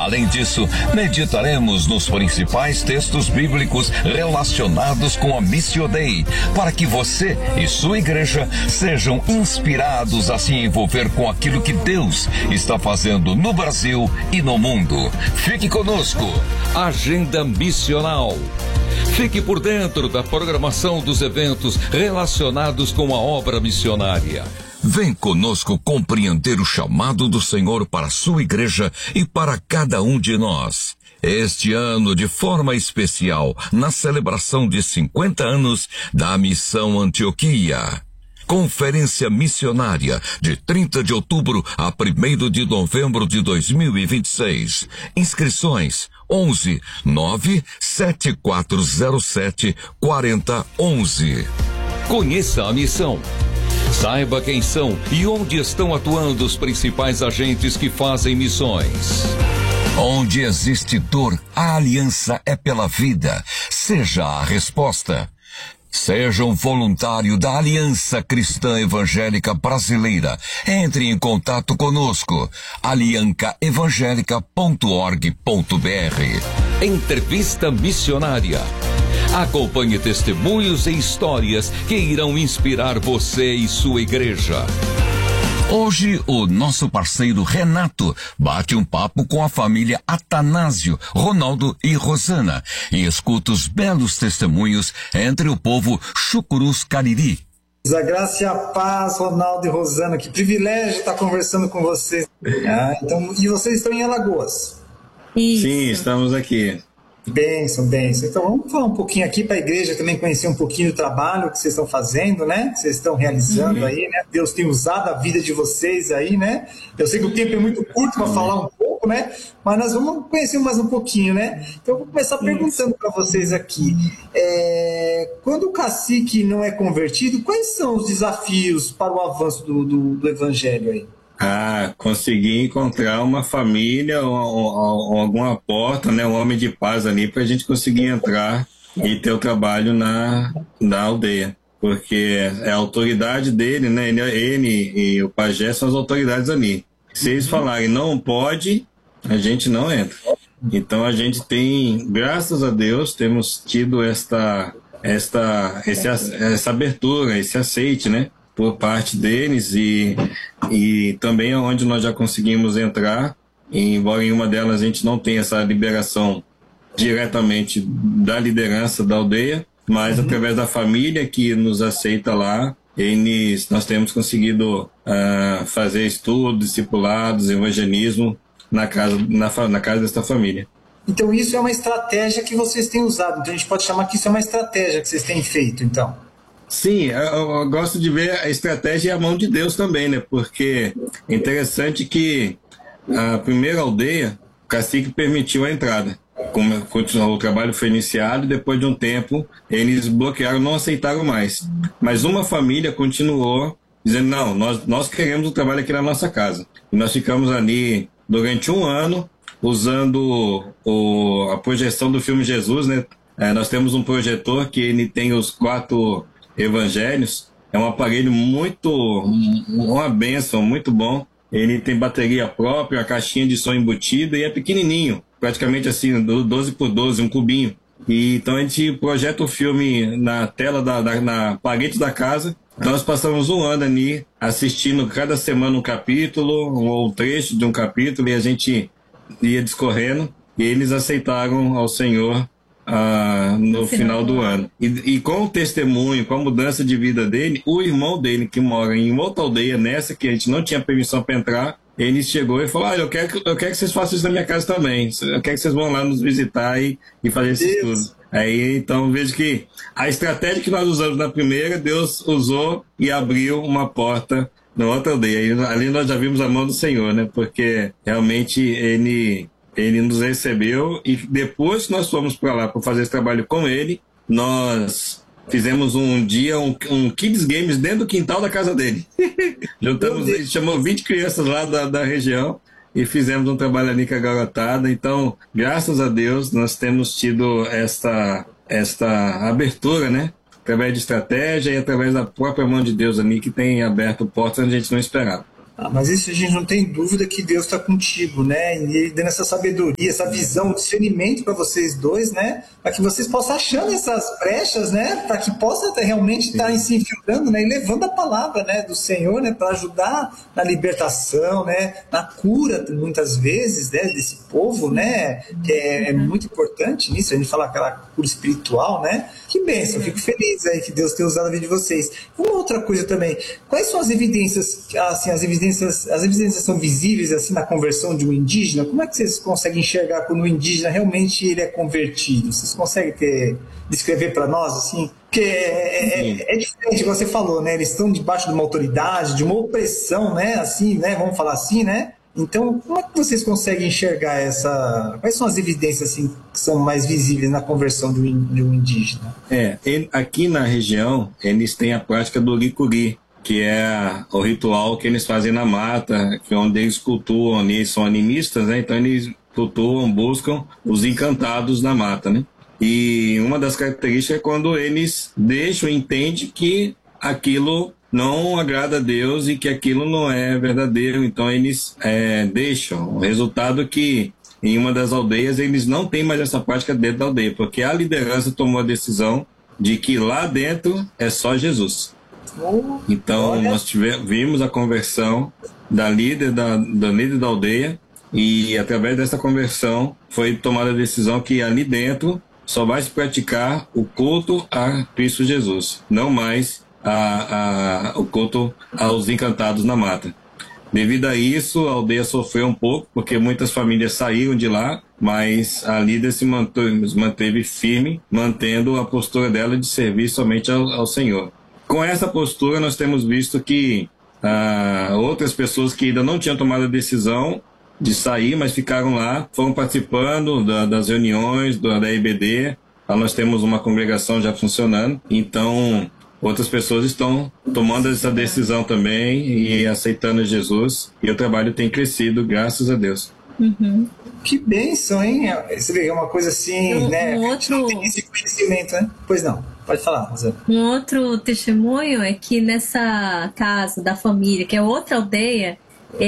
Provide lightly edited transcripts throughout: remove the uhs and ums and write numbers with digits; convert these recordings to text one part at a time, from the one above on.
Além disso, meditaremos nos principais textos bíblicos relacionados com a Missio Dei, para que você e sua igreja sejam inspirados a se envolver com aquilo que Deus está fazendo no Brasil e no mundo. Fique conosco. Agenda Missional. Fique por dentro da programação dos eventos relacionados com a obra missionária. Vem conosco compreender o chamado do Senhor para a sua igreja e para cada um de nós. Este ano, de forma especial, na celebração de 50 anos da Missão Antioquia. Conferência Missionária, de 30 de outubro a 1º de novembro de 2026. Inscrições 11 97407 4011. Conheça a missão. Saiba quem são e onde estão atuando os principais agentes que fazem missões. Onde existe dor, a aliança é pela vida. Seja a resposta. Seja um voluntário da Aliança Cristã Evangélica Brasileira. Entre em contato conosco. aliancaevangelica.org.br. Entrevista missionária. Acompanhe testemunhos e histórias que irão inspirar você e sua igreja. Hoje, o nosso parceiro Renato bate um papo com a família Atanásio, Ronaldo e Rosana e escuta os belos testemunhos entre o povo Chucurus Cariri. A graça e a paz, Ronaldo e Rosana, que privilégio estar conversando com vocês. E vocês estão em Alagoas? Isso. Sim, estamos aqui. Bênção. Então vamos falar um pouquinho aqui para a igreja também conhecer um pouquinho do trabalho que vocês estão fazendo, né? Que vocês estão realizando aí, né? Deus tem usado a vida de vocês aí, né? Eu sei que o tempo é muito curto para falar um pouco, né? Mas nós vamos conhecer mais um pouquinho, né? Então eu vou começar perguntando para vocês aqui. Quando o cacique não é convertido, quais são os desafios para o avanço do evangelho aí? Conseguir encontrar uma família ou alguma porta, né, um homem de paz ali para a gente conseguir entrar e ter o trabalho na aldeia, porque é a autoridade dele, né, ele e o pajé são as autoridades ali. Se eles falarem não pode, a gente não entra. Então a gente tem, graças a Deus, temos tido essa abertura, esse aceite, né, por parte deles e também onde nós já conseguimos entrar, embora em uma delas a gente não tenha essa liberação diretamente da liderança da aldeia, mas através da família que nos aceita lá, nós temos conseguido fazer estudos, discipulados, evangelismo na casa desta família. Então isso é uma estratégia que vocês têm usado, então a gente pode chamar que isso é uma estratégia que vocês têm feito, então. Sim, eu gosto de ver a estratégia e a mão de Deus também, né? Porque é interessante que a primeira aldeia, o cacique permitiu a entrada. O trabalho foi iniciado e depois de um tempo eles bloquearam, não aceitaram mais. Mas uma família continuou dizendo, não, nós queremos o trabalho aqui na nossa casa. E nós ficamos ali durante um ano usando a projeção do filme Jesus, né? Nós temos um projetor que ele tem os 4 evangelhos, é um aparelho uma bênção, muito bom. Ele tem bateria própria, a caixinha de som embutida e é pequenininho, praticamente assim, 12x12, um cubinho. E então a gente projeta o filme na tela, na parede da casa. Então nós passamos um ano ali assistindo cada semana um capítulo ou um trecho de um capítulo e a gente ia discorrendo e eles aceitaram ao Senhor no final do ano. E com o testemunho, com a mudança de vida dele, o irmão dele, que mora em outra aldeia, nessa que a gente não tinha permissão para entrar, ele chegou e falou, eu quero que vocês façam isso na minha casa também. Eu quero que vocês vão lá nos visitar e fazer isso tudo. Aí, então, vejo que a estratégia que nós usamos na primeira, Deus usou e abriu uma porta na outra aldeia. E ali nós já vimos a mão do Senhor, né? Porque realmente Ele nos recebeu e depois que nós fomos para lá para fazer esse trabalho com ele, nós fizemos um dia um Kids Games dentro do quintal da casa dele. Juntamos, ele chamou 20 crianças lá da região e fizemos um trabalho ali com a garotada. Então, graças a Deus, nós temos tido esta abertura, né? Através de estratégia e através da própria mão de Deus ali que tem aberto portas onde a gente não esperava. Mas isso a gente não tem dúvida que Deus está contigo, né? E Ele dando essa sabedoria, essa visão, discernimento para vocês dois, né? Para que vocês possam achando essas brechas, né? Para que possa realmente estar se infiltrando, né? E levando a palavra, né? Do Senhor, né? Para ajudar na libertação, né? Na cura, muitas vezes, né? Desse povo, né? Que é muito importante nisso. A gente fala aquela cura espiritual, né? Que bênção, fico feliz aí que Deus tenha usado a vida de vocês. Uma outra coisa também, quais são as evidências, assim, as evidências são visíveis assim na conversão de um indígena? Como é que vocês conseguem enxergar quando o indígena realmente ele é convertido? Vocês conseguem descrever para nós assim? Porque é diferente, como você falou, né? Eles estão debaixo de uma autoridade, de uma opressão, né? Assim, né? Vamos falar assim, né? Então, como é que vocês conseguem enxergar quais são as evidências assim, que são mais visíveis na conversão de um indígena? Aqui na região, eles têm a prática do licuri, que é o ritual que eles fazem na mata, que é onde eles cultuam, eles são animistas, né? Então eles cultuam, buscam os encantados na mata, né? E uma das características é quando eles entendem que aquilo não agrada a Deus e que aquilo não é verdadeiro, então eles deixam. O resultado é que em uma das aldeias eles não têm mais essa prática dentro da aldeia, porque a liderança tomou a decisão de que lá dentro é só Jesus. Então nós vimos a conversão da líder da aldeia, e através dessa conversão foi tomada a decisão que ali dentro só vai se praticar o culto a Cristo Jesus, não mais o culto aos encantados na mata. Devido a isso, a aldeia sofreu um pouco, porque muitas famílias saíram de lá, mas a líder se manteve firme, mantendo a postura dela de servir somente ao Senhor. Com essa postura, nós temos visto que outras pessoas que ainda não tinham tomado a decisão de sair, mas ficaram lá, foram participando das reuniões da IBD. Lá nós temos uma congregação já funcionando, então outras pessoas estão tomando essa decisão também e aceitando Jesus, e o trabalho tem crescido, graças a Deus. Uhum. Que bênção, hein? Você vê, é uma coisa assim, né? Não tem esse conhecimento, né? Pois não, pode falar, Rosana. Um outro testemunho é que nessa casa da família, que é outra aldeia,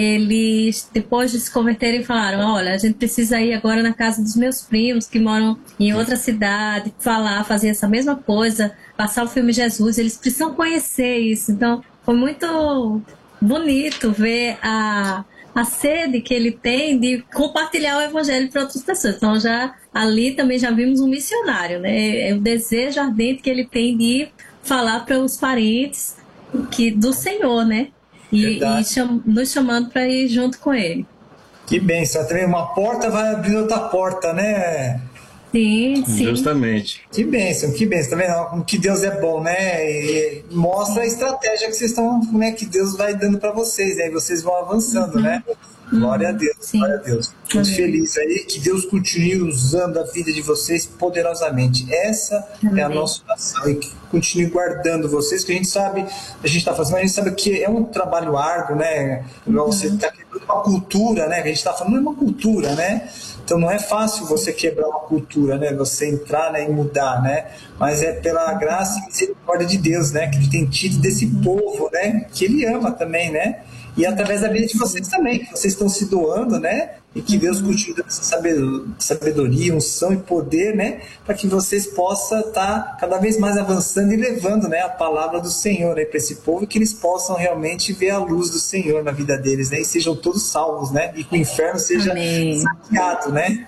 eles, depois de se converterem, falaram: olha, a gente precisa ir agora na casa dos meus primos que moram em outra cidade, fazer essa mesma coisa, passar o filme Jesus, eles precisam conhecer isso. Então foi muito bonito ver a sede que ele tem de compartilhar o evangelho para outras pessoas. Então ali também já vimos um missionário, né? É o desejo ardente que ele tem de falar para os parentes do Senhor, né? E nos chamando para ir junto com ele. Que bênção, também uma porta vai abrir outra porta, né? Sim. Justamente. Que bênção, tá vendo? Como que Deus é bom, né? E mostra a estratégia que vocês estão, né? Que Deus vai dando para vocês, né? E vocês vão avançando, né? Glória a Deus, sim. Glória a Deus. Muito feliz aí, que Deus continue usando a vida de vocês poderosamente. Essa é a nossa oração, e que continue guardando vocês, que a gente sabe, a gente está fazendo, mas a gente sabe que é um trabalho árduo, né? Você está quebrando uma cultura, né? Que a gente está falando é uma cultura, né? Então não é fácil você quebrar uma cultura, né? Você entrar, né, e mudar, né? Mas é pela graça e misericórdia de Deus, né? Que Ele tem tido desse povo, né? Que Ele ama também, né? E através da vida de vocês também, que vocês estão se doando, né? E que Deus continue dando essa sabedoria, unção e poder, né? Para que vocês possam estar cada vez mais avançando e levando, né, a palavra do Senhor, né, para esse povo, e que eles possam realmente ver a luz do Senhor na vida deles, né? E sejam todos salvos, né? E que o inferno seja saqueado, né?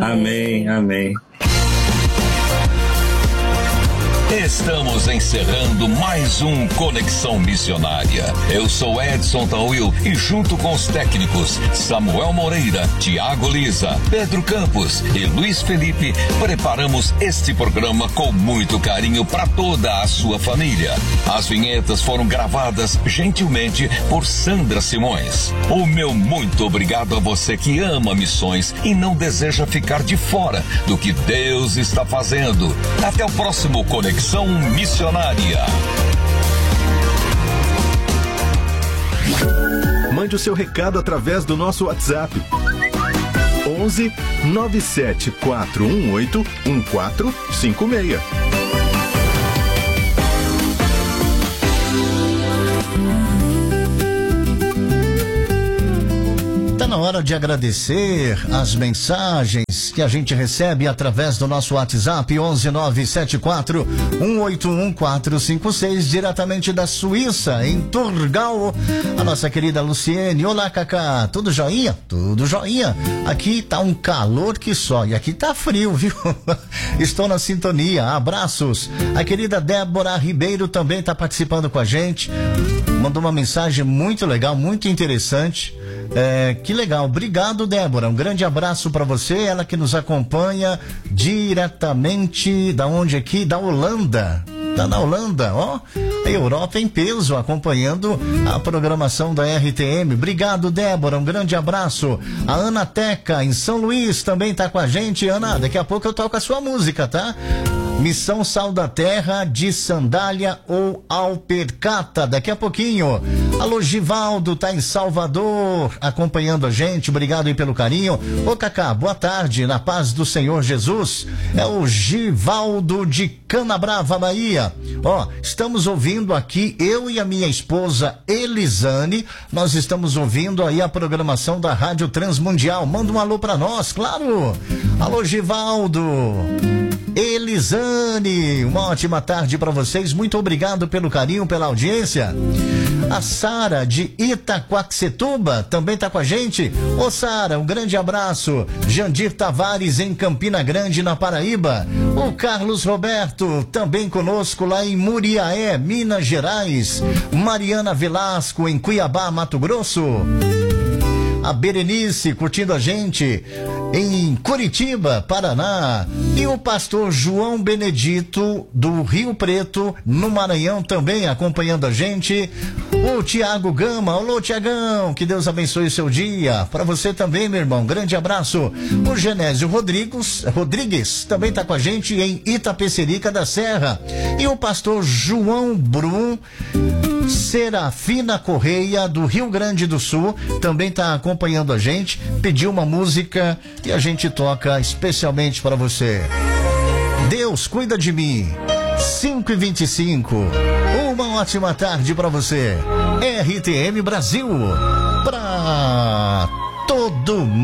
Amém. Estamos encerrando mais um Conexão Missionária. Eu sou Edson Tawil e junto com os técnicos Samuel Moreira, Tiago Lisa, Pedro Campos e Luiz Felipe, preparamos este programa com muito carinho para toda a sua família. As vinhetas foram gravadas gentilmente por Sandra Simões. O meu muito obrigado a você que ama missões e não deseja ficar de fora do que Deus está fazendo. Até o próximo Conexão Missionária. Mande o seu recado através do nosso WhatsApp 11 97 418 1456. Tá na hora de agradecer as mensagens que a gente recebe através do nosso WhatsApp 11974-181-456, diretamente da Suíça, em Turgal, a nossa querida Luciene. Olá, Cacá, tudo joinha? Tudo joinha. Aqui tá um calor que só, e aqui tá frio, viu? Estou na sintonia, abraços. A querida Débora Ribeiro também tá participando com a gente, mandou uma mensagem muito legal, muito interessante. Que legal, obrigado, Débora, um grande abraço para você, ela que nos acompanha diretamente da onde aqui? Da Holanda. Tá na Holanda, ó, a Europa em peso, acompanhando a programação da RTM. Obrigado, Débora, um grande abraço. A Ana Teca, em São Luís, também tá com a gente. Ana, daqui a pouco eu toco a sua música, tá? Missão Sal da Terra, de sandália ou alpercata, daqui a pouquinho. Alô, Givaldo, tá em Salvador, acompanhando a gente, obrigado aí pelo carinho. Ô, Cacá, boa tarde, na paz do Senhor Jesus. É o Givaldo de Canabrava, Bahia. Ó, estamos ouvindo aqui, eu e a minha esposa Elisane, nós estamos ouvindo aí a programação da Rádio Transmundial. Manda um alô pra nós, claro. Alô, Givaldo. Elisane, uma ótima tarde para vocês, muito obrigado pelo carinho, pela audiência. A Sara de Itaquaquecetuba também tá com a gente. Ô Sara, um grande abraço. Jandir Tavares em Campina Grande, na Paraíba. O Carlos Roberto também conosco lá em Muriaé, Minas Gerais. Mariana Velasco em Cuiabá, Mato Grosso. A Berenice curtindo a gente em Curitiba, Paraná. E o pastor João Benedito do Rio Preto, no Maranhão, também acompanhando a gente. O Tiago Gama, alô Tiagão, que Deus abençoe o seu dia. Para você também, meu irmão, grande abraço. O Genésio Rodrigues também tá com a gente em Itapecerica da Serra. E o pastor João Brum Serafina Correia, do Rio Grande do Sul, também está acompanhando a gente, pediu uma música e a gente toca especialmente para você. Deus cuida de mim. 5h25. Uma ótima tarde para você. RTM Brasil. Pra todo mundo.